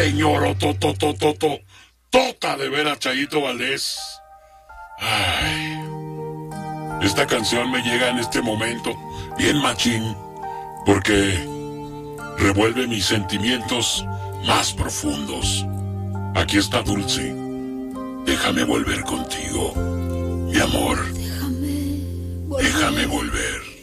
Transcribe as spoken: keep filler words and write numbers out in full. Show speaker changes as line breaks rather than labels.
señor Otototototo. Tota de veras, Chayito Valdés. Ay. Esta canción me llega en este momento, bien machín, porque revuelve mis sentimientos más profundos. Aquí está Dulce. Déjame volver contigo, mi amor.
Déjame volver.
Déjame volver.